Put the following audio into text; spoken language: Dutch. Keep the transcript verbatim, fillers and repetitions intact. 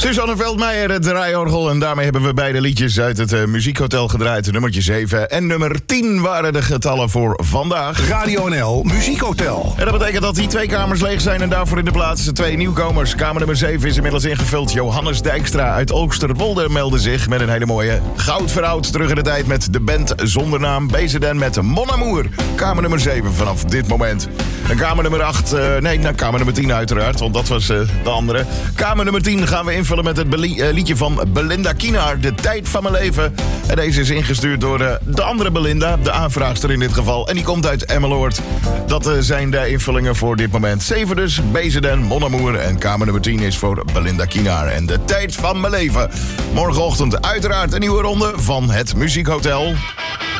Suzanne Veldmeijer, het draaiorgel. En daarmee hebben we beide liedjes uit het uh, Muziekhotel gedraaid. Nummertje zeven en nummer tien waren de getallen voor vandaag. Radio N L Muziekhotel. En dat betekent dat die twee kamers leeg zijn en daarvoor in de plaats twee nieuwkomers. Kamer nummer zeven is inmiddels ingevuld. Johannes Dijkstra uit Oogsterwolde meldde zich met een hele mooie goud veroud. Terug in de tijd met de band zonder naam. Bezeden met Mon Amour. Kamer nummer zeven vanaf dit moment. En kamer nummer acht, uh, nee, nou, kamer nummer tien uiteraard, want dat was uh, de andere. Kamer nummer tien gaan we invullen met het belie- uh, liedje van Belinda Kienaar, De Tijd van Mijn Leven. En deze is ingestuurd door uh, de andere Belinda, de aanvraagster in dit geval. En die komt uit Emmeloord. Dat uh, zijn de invullingen voor dit moment. zeven dus, Bezeden, Mon Amour. En kamer nummer tien is voor Belinda Kienaar en De Tijd van Mijn Leven. Morgenochtend uiteraard een nieuwe ronde van het Muziekhotel.